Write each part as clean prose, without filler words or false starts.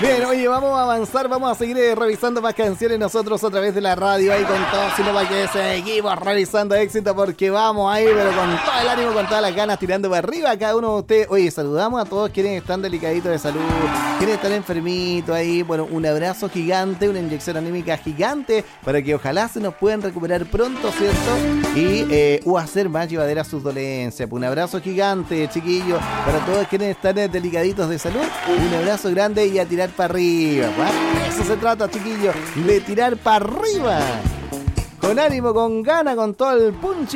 Bien, oye, vamos a avanzar, vamos a seguir revisando más canciones nosotros a través de la radio ahí con todo, sino para que seguimos revisando éxito porque vamos ahí, pero con todo el ánimo, con todas las ganas, tirando para arriba cada uno de ustedes. Oye, saludamos a todos quienes están delicaditos de salud, quienes están enfermitos ahí. Bueno, un abrazo gigante, una inyección anímica gigante para que ojalá se nos puedan recuperar pronto, ¿cierto? Y o hacer más llevaderas sus dolencias. Un abrazo gigante, chiquillos, para todos quienes están delicaditos de salud. Un abrazo grande y a tirar para arriba. ¿Va? Eso se trata, chiquillos, de tirar para arriba. Con ánimo, con gana, con todo el punchi.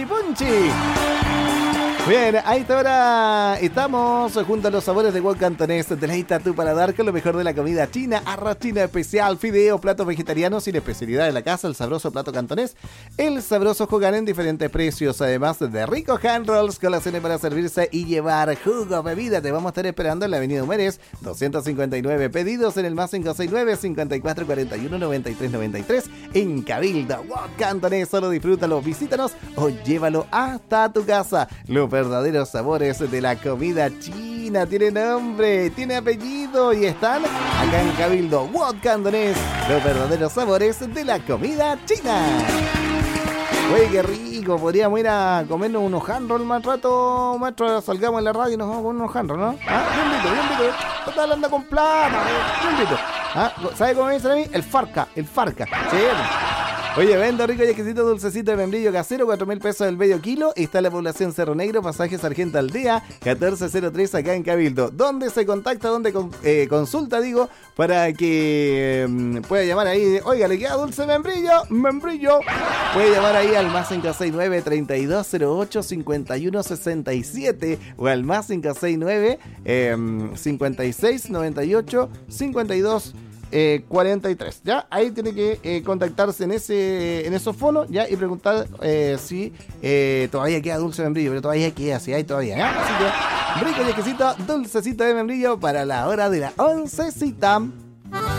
Bien, a esta hora estamos junto a los sabores de Wok Cantonés. Deleita tu paladar con lo mejor de la comida china, arroz chino especial, fideos, platos vegetarianos y la especialidad de la casa, el sabroso plato cantonés, el sabroso Hogan en diferentes precios, además de ricos hand rolls, colaciones para servirse y llevar jugo, bebida. Te vamos a estar esperando en la avenida Humeres 259, pedidos en el más 569-5441-9393 en Cabildo. Wok Cantonés, solo disfrútalo, visítanos o llévalo hasta tu casa. Los verdaderos sabores de la comida china. Tiene nombre, tiene apellido y están acá en Cabildo. Wok Cantonés, los verdaderos sabores de la comida china. Oye, qué rico, podríamos ir a comernos unos hand rolls más rato, maestro. Salgamos en la radio y nos vamos a comer unos hand rolls, ¿no? Ah, bien invito. Total, anda con plata, bien invito. Ah, ¿sabe cómo me dicen a mí? El farca. Sí. Oye, vendo rico y exquisito dulcecito de membrillo casero, 4.000 pesos el medio kilo. Está en la población Cerro Negro, pasaje Sargento Aldea, 1403 acá en Cabildo. ¿Dónde se contacta? ¿Dónde consulta, digo? Para que pueda llamar ahí. Oiga, ¿le queda dulce membrillo? Puede llamar ahí al más 569-3208-5167 o al más 569-5698-52 43, ¿ya? Ahí tiene que contactarse en esos fonos, ¿ya? Y preguntar si todavía queda dulce de membrillo, pero todavía queda, si hay todavía, ¿ya? Así que rico y exquisito dulcecito de membrillo para la hora de la oncecita.